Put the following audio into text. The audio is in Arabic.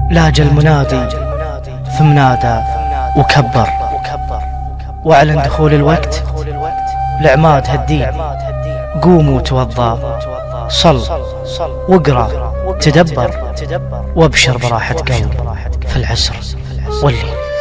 لاج المنادي ثم نادى وكبر، واعلن دخول الوقت لعماد هالدين. قوموا توضى، صل واقرأ تدبر، وابشر براحة قلب في العسر والليل.